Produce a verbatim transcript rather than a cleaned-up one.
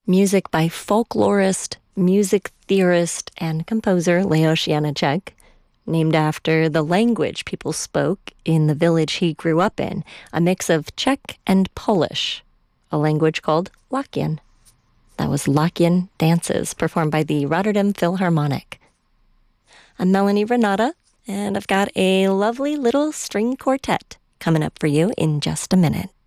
Music by folklorist, music theorist, and composer Leos Janáček, named after the language people spoke in the village he grew up in, a mix of Czech and Polish, a language called Latvian. That was Latvian dances performed by the Rotterdam Philharmonic. I'm Melanie Renata, and I've got a lovely little string quartet coming up for you in just a minute.